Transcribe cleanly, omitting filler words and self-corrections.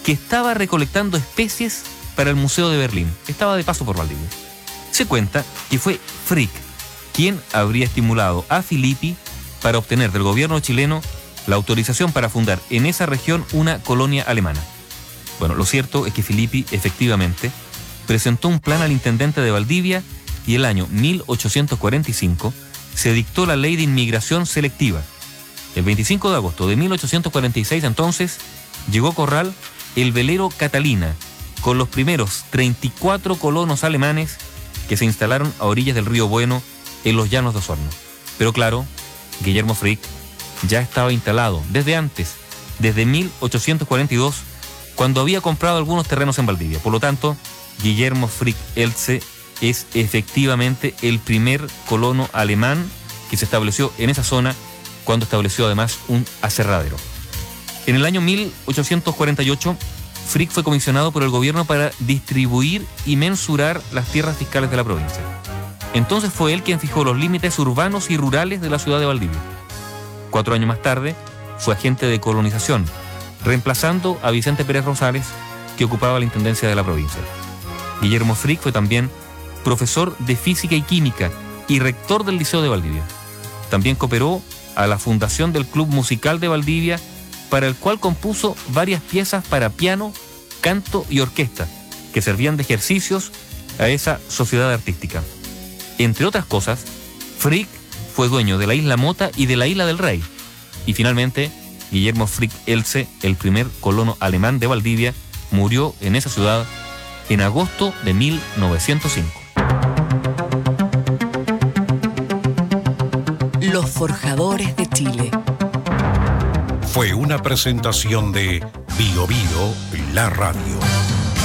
que estaba recolectando especies para el Museo de Berlín. Estaba de paso por Valdivia. Se cuenta que fue Frick quien habría estimulado a Filippi para obtener del gobierno chileno la autorización para fundar en esa región una colonia alemana. Bueno, lo cierto es que Filippi efectivamente presentó un plan al intendente de Valdivia y el año 1845 se dictó la ley de inmigración selectiva. El 25 de agosto de 1846 entonces llegó a Corral el velero Catalina con los primeros 34 colonos alemanes que se instalaron a orillas del río Bueno en los llanos de Osorno. Pero claro, Guillermo Frick ya estaba instalado desde antes, desde 1842, cuando había comprado algunos terrenos en Valdivia. Por lo tanto, Guillermo Frick Eltze es efectivamente el primer colono alemán que se estableció en esa zona, cuando estableció además un aserradero. En el año 1848, Frick fue comisionado por el gobierno para distribuir y mensurar las tierras fiscales de la provincia. Entonces fue él quien fijó los límites urbanos y rurales de la ciudad de Valdivia. 4 años más tarde, fue agente de colonización, reemplazando a Vicente Pérez Rosales, que ocupaba la intendencia de la provincia. Guillermo Frick fue también profesor de física y química y rector del Liceo de Valdivia. También cooperó a la fundación del Club Musical de Valdivia, para el cual compuso varias piezas para piano, canto y orquesta, que servían de ejercicios a esa sociedad artística. Entre otras cosas, Frick fue dueño de la isla Mota y de la isla del Rey. Y finalmente, Guillermo Frick Eltze, el primer colono alemán de Valdivia, murió en esa ciudad en agosto de 1905. Los Forjadores de Chile. Fue una presentación de Bio Bio, la radio.